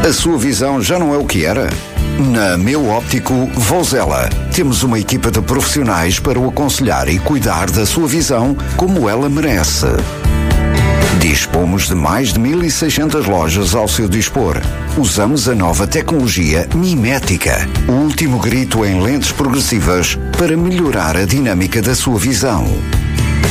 A sua visão já não é o que era? Na Meu Óptico Vozela, temos uma equipa de profissionais para o aconselhar e cuidar da sua visão como ela merece. Dispomos de mais de 1.600 lojas ao seu dispor. Usamos a nova tecnologia mimética, o último grito em lentes progressivas para melhorar a dinâmica da sua visão.